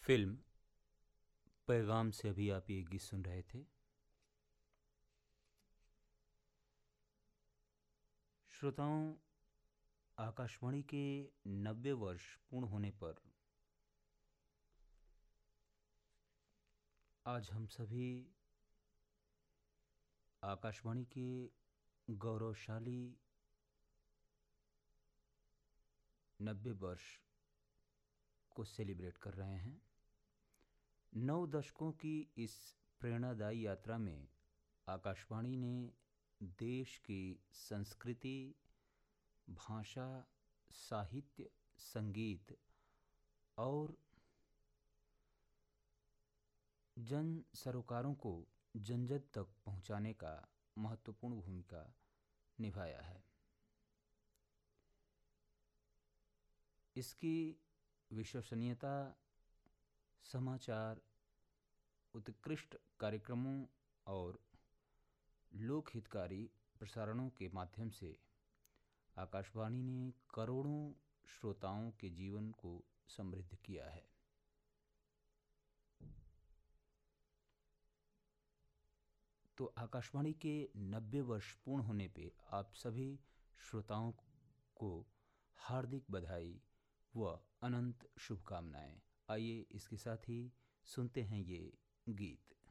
Film पैगाम से अभी आप ये गीत सुन रहे थे। श्रोताओं, आकाशवाणी के 90 वर्ष पूर्ण होने पर आज हम सभी आकाशवाणी के गौरवशाली 90 वर्ष को सेलिब्रेट कर रहे हैं। 9 दशकों की इस प्रेरणादायी यात्रा में आकाशवाणी ने देश की संस्कृति, भाषा, साहित्य, संगीत और जन सरोकारों को जन जन तक पहुंचाने का महत्वपूर्ण भूमिका निभाया है। इसकी विश्वसनीयता समाचार, उत्कृष्ट कार्यक्रमों और लोक हितकारी प्रसारणों के माध्यम से आकाशवाणी ने करोड़ों श्रोताओं के जीवन को समृद्ध किया है। तो आकाशवाणी के 90 वर्ष पूर्ण होने पे आप सभी श्रोताओं को हार्दिक बधाई व अनंत शुभकामनाएं। आइए इसके साथ ही सुनते हैं ये गीत।